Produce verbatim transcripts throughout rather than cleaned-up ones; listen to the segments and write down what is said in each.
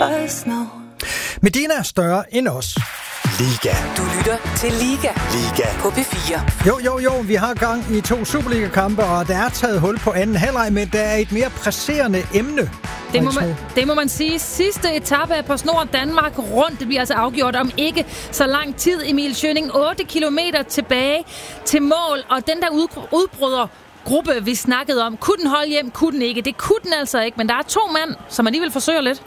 us know. Medina er større end os. Liga. Du lytter til Liga. Liga. På P fire. Jo, jo, jo, vi har gang i to Superliga-kampe, og der er taget hul på anden halvleg, men der er et mere presserende emne. Det må, man, det må man sige. Sidste etape er på snor Danmark rundt. Det bliver altså afgjort om ikke så lang tid. Emil Schønning, otte kilometer tilbage til mål, og den der udbryder gruppe, vi snakkede om, kunne den holde hjem, kunne den ikke. Det kunne den altså ikke, men der er to mand, som alligevel forsøger lidt.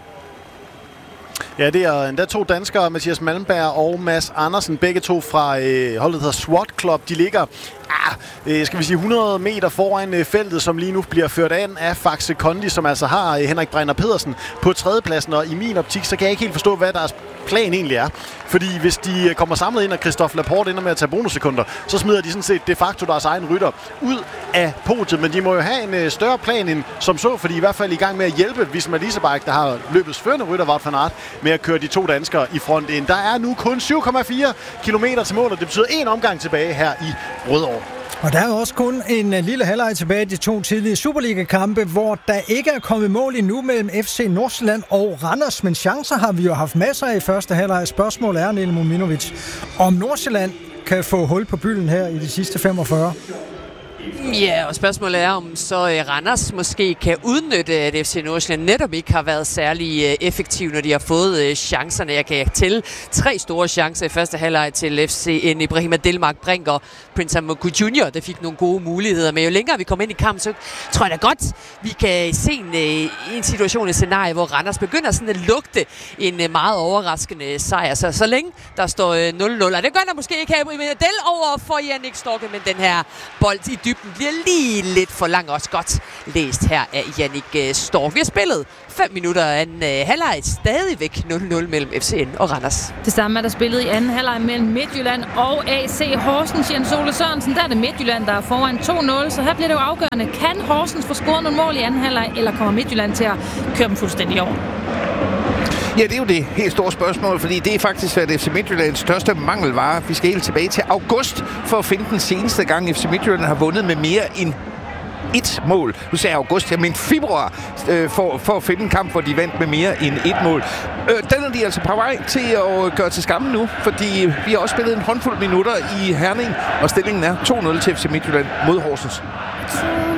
Ja, det er endda to danskere, Mathias Malmberg og Mads Andersen, begge to fra øh, holdet, der hedder SWAT Club. De ligger ah, øh, skal vi sige hundrede meter foran øh, feltet, som lige nu bliver ført an af Faxe Kondi, som altså har øh, Henrik Brænder Pedersen på tredjepladsen. Og i min optik, så kan jeg ikke helt forstå, hvad deres plan egentlig er. Fordi hvis de øh, kommer samlet ind, og Christophe Laporte ender med at tage bonussekunder, så smider de sådan set de facto deres egen rytter ud af podiet. Men de må jo have en øh, større plan end som så, fordi i hvert fald i gang med at hjælpe Visma Leasebike, der har løbets førende rytter, Wout van Aert, med at køre de to danskere i front ind. Der er nu kun syv komma fire kilometer til mål, og det betyder en omgang tilbage her i Rødovre. Og der er også kun en lille halvleg tilbage i de to tidlige Superliga-kampe, hvor der ikke er kommet mål endnu mellem F C Nordsjælland og Randers. Men chancer har vi jo haft masser af i første halvleg. Spørgsmålet er, Niels Muminovic, om Nordsjælland kan få hul på bylden her i de sidste femogfyrre. Ja, og spørgsmålet er, om så Randers måske kan udnytte, at F C Nordsjælland netop ikke har været særlig effektiv, når de har fået chancerne. Jeg kan til tre store chancer i første halvleg til F C N. Ibrahima Delmark Brink og Prince Amoku junior, der fik nogle gode muligheder. Men jo længere vi kommer ind i kampen, så tror jeg da godt, vi kan se en, en situation, et scenarie, hvor Randers begynder sådan at lugte en meget overraskende sejr. Så, så længe der står nul nul, og det gør der måske ikke her med Del over for Jannik Storke, men den her bold i dybden bliver lige lidt for lang, også godt læst her af Jannik Stork. Vi har spillet fem minutter af en uh, halvleg, stadigvæk nul nul mellem F C N og Randers. Det samme er der spillet i anden halvleg mellem Midtjylland og A C Horsens. Jens Ole Sørensen, der er det Midtjylland, der er foran to nul, så her bliver det jo afgørende. Kan Horsens få scoret nogle mål i anden halvleg, eller kommer Midtjylland til at køre dem fuldstændig over? Ja, det er jo det helt store spørgsmål, fordi det er faktisk F C Midtjyllands største mangelvare. Vi skal helt tilbage til august for at finde den seneste gang, F C Midtjylland har vundet med mere end et mål. Nu sagde jeg august, jeg mener februar, øh, for, for at finde en kamp, hvor de vandt med mere end et mål. Øh, den er de altså på vej til at gøre til skamme nu, fordi vi har også spillet en håndfuld minutter i Herning, og stillingen er to nul til F C Midtjylland mod Horsens.